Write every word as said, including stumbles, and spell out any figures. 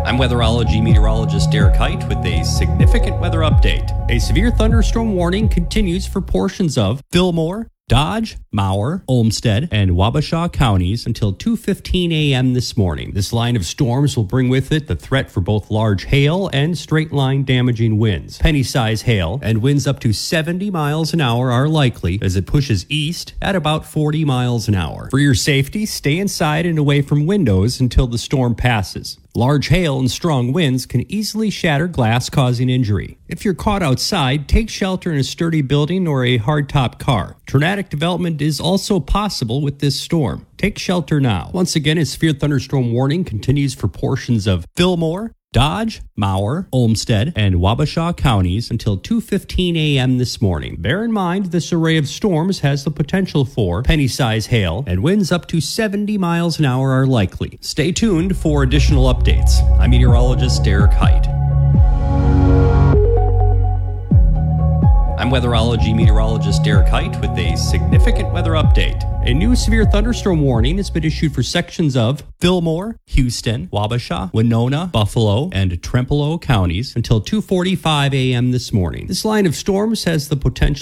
I'm weatherology meteorologist Derek Height with a significant weather update. A severe thunderstorm warning continues for portions of Fillmore, Dodge, Mower, Olmsted, and Wabasha counties until two fifteen a.m. this morning. This line of storms will bring with it the threat for both large hail and straight-line damaging winds. Penny-size hail and winds up to seventy miles an hour are likely as it pushes east at about forty miles an hour. For your safety, stay inside and away from windows until the storm passes. Large hail and strong winds can easily shatter glass, causing injury. If you're caught outside, take shelter in a sturdy building or a hardtop car. Tornadic development is also possible with this storm. Take shelter now. Once again, a severe thunderstorm warning continues for portions of Fillmore, Dodge, Mower, Olmsted, and Wabasha counties until two fifteen a.m. this morning. Bear in mind, this array of storms has the potential for penny-size hail, and winds up to seventy miles an hour are likely. Stay tuned for additional updates. I'm meteorologist Derek Height. I'm weatherology meteorologist Derek Height with a significant weather update. A new severe thunderstorm warning has been issued for sections of Fillmore, Houston, Wabasha, Winona, Buffalo, and Trempealeau counties until two forty-five a.m. this morning. This line of storms has the potential